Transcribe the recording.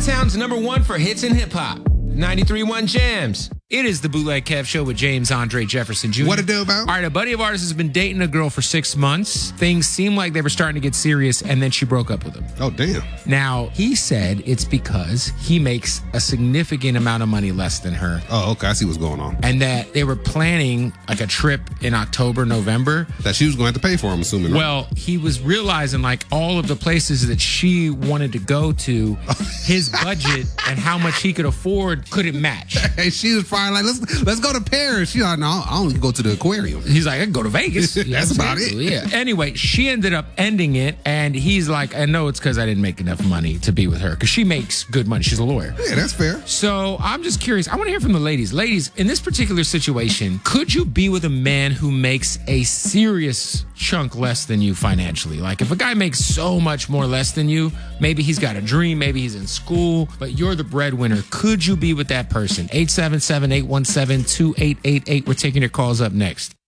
Motown's #1 for hits and hip hop. 93.1 Jams. It is the Bootleg Kev Show with James Andre Jefferson Jr. What it do about? All right, a buddy of ours has been dating a girl for 6 months. Things seemed like they were starting to get serious, and then she broke up with him. Oh, damn. Now, he said it's because he makes a significant amount of money less than her. Oh, okay. I see what's going on. And that they were planning like a trip in October, November. That she was going to have to pay for, I'm assuming. Right? Well, he was realizing like all of the places that she wanted to go to, his budget and how much he could afford couldn't match. Hey, she was probably like, let's go to Paris. She's like, no, I only go to the aquarium. He's like, I can go to Vegas. That's about it. Yeah. Anyway, she ended up ending it, and he's like, I know it's because I didn't make enough money to be with her, because she makes good money. She's a lawyer. Yeah, that's fair. So I'm just curious. I want to hear from the ladies. Ladies, in this particular situation, could you be with a man who makes a serious chunk less than you financially? Like if a guy makes so much more less than you, maybe he's got a dream, maybe he's in school, but you're the breadwinner. Could you be with that person? 877-817-2888. We're taking your calls up next.